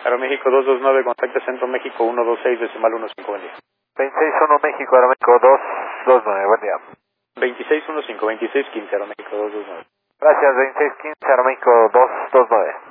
Aeroméxico 229, contacte Centro México 126, decimal 15, buen día. 261 México, Aeroméxico 229, buen día. 2615, 2615, Aeroméxico 229. Gracias, 2615, Aeroméxico 229.